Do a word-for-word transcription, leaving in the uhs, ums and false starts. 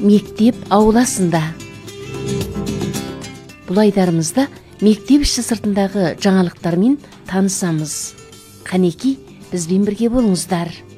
мектеп ауласында. Бұл айдарымызда мектеп іші сыртындағы жаңалықтармен танысамыз. Қанеки, бізбен бірге болыңыздар.